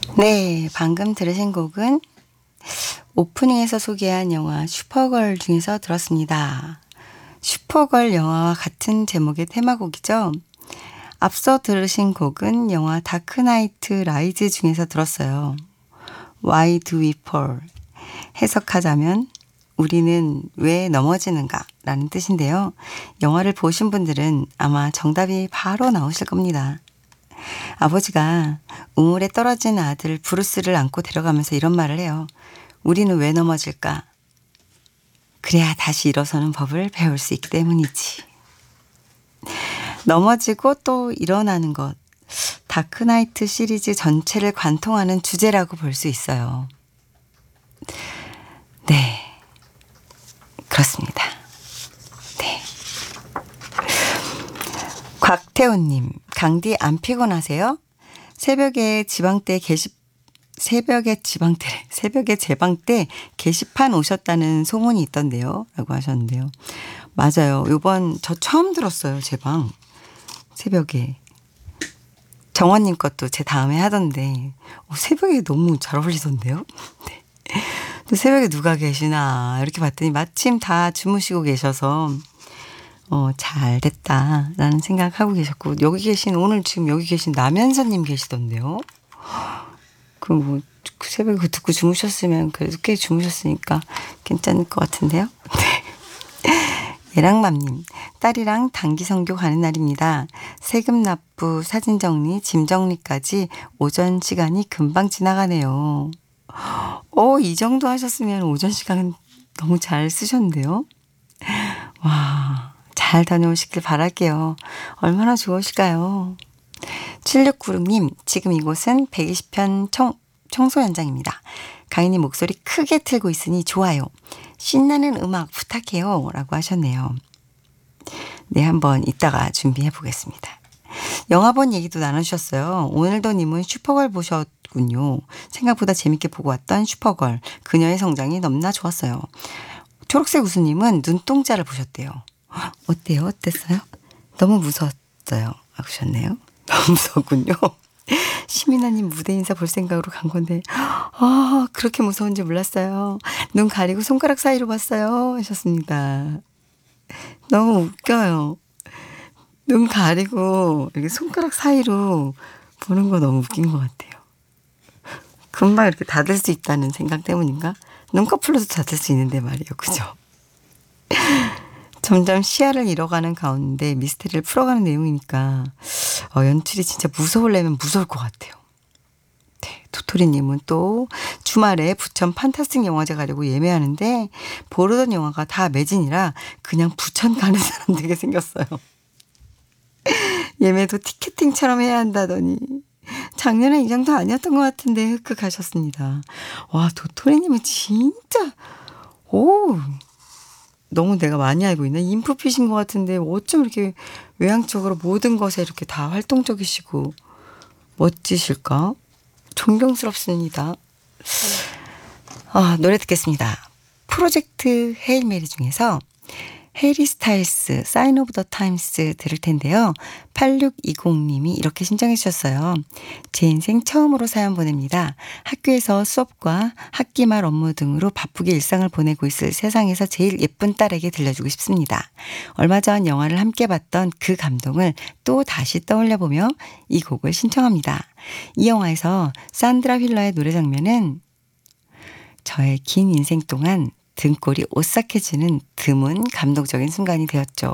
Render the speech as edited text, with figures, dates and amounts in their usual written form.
네, 방금 들으신 곡은 오프닝에서 소개한 영화 슈퍼걸 중에서 들었습니다. 슈퍼걸 영화와 같은 제목의 테마곡이죠. 앞서 들으신 곡은 영화 다크나이트 라이즈 중에서 들었어요. Why do we fall? 해석하자면 우리는 왜 넘어지는가 라는 뜻인데요. 영화를 보신 분들은 아마 정답이 바로 나오실 겁니다. 아버지가 우물에 떨어진 아들 브루스를 안고 데려가면서 이런 말을 해요. 우리는 왜 넘어질까? 그래야 다시 일어서는 법을 배울 수 있기 때문이지. 넘어지고 또 일어나는 것. 다크나이트 시리즈 전체를 관통하는 주제라고 볼 수 있어요. 네, 그렇습니다. 네. 곽태훈님, 강디 안 피곤하세요? 새벽에 제방 때 게시판 오셨다는 소문이 있던데요. 라고 하셨는데요. 맞아요. 요번 저 처음 들었어요. 제방. 새벽에. 정원님 것도 제 다음에 하던데 새벽에 너무 잘 어울리던데요. 네. 또 새벽에 누가 계시나 이렇게 봤더니 마침 다 주무시고 계셔서 잘 됐다라는 생각하고 계셨고 오늘 지금 여기 계신 남현선님 계시던데요. 그 새벽에 그 듣고 주무셨으면 그래도 꽤 주무셨으니까 괜찮을 것 같은데요. 네. 예랑맘님, 딸이랑 단기 선교 가는 날입니다. 세금 납부, 사진 정리, 짐 정리까지 오전 시간이 금방 지나가네요. 이 정도 하셨으면 오전 시간은 너무 잘 쓰셨는데요. 와, 잘 다녀오시길 바랄게요. 얼마나 좋으실까요? 7696님, 지금 이곳은 120편 청소 현장입니다. 가인님 목소리 크게 틀고 있으니 좋아요. 신나는 음악 부탁해요. 라고 하셨네요. 네, 한번 이따가 준비해 보겠습니다. 영화 본 얘기도 나누셨어요. 오늘도 님은 슈퍼걸 보셨군요. 생각보다 재밌게 보고 왔던 슈퍼걸. 그녀의 성장이 너무나 좋았어요. 초록색 우수님은 눈동자를 보셨대요. 어때요? 어땠어요? 너무 무서웠어요. 하셨네요. 너무 무서웠군요. 시민아님 무대 인사 볼 생각으로 간 건데 그렇게 무서운지 몰랐어요. 눈 가리고 손가락 사이로 봤어요. 하셨습니다. 너무 웃겨요. 눈 가리고 이렇게 손가락 사이로 보는 거 너무 웃긴 것 같아요. 금방 이렇게 닫을 수 있다는 생각 때문인가? 눈꺼풀로도 닫을 수 있는데 말이에요. 그죠? 점점 시야를 잃어가는 가운데 미스테리를 풀어가는 내용이니까 연출이 진짜 무서우려면 무서울 것 같아요. 네, 도토리님은 또 주말에 부천 판타스틱 영화제 가려고 예매하는데 보려던 영화가 다 매진이라 그냥 부천 가는 사람 되게 생겼어요. 예매도 티켓팅처럼 해야 한다더니 작년에 이 정도 아니었던 것 같은데 흑흑 하셨습니다. 와, 도토리님은 진짜 너무 내가 많이 알고 있나? 인프피신 것 같은데 어쩜 이렇게 외향적으로 모든 것에 이렇게 다 활동적이시고 멋지실까? 존경스럽습니다. 노래 듣겠습니다. 프로젝트 헤일 메리 중에서 해리 스타일스 사인 오브 더 타임스 들을 텐데요. 8620님이 이렇게 신청해 주셨어요. 제 인생 처음으로 사연 보냅니다. 학교에서 수업과 학기 말 업무 등으로 바쁘게 일상을 보내고 있을 세상에서 제일 예쁜 딸에게 들려주고 싶습니다. 얼마 전 영화를 함께 봤던 그 감동을 또 다시 떠올려보며 이 곡을 신청합니다. 이 영화에서 산드라 휠러의 노래 장면은 저의 긴 인생 동안 등골이 오싹해지는 드문 감동적인 순간이 되었죠.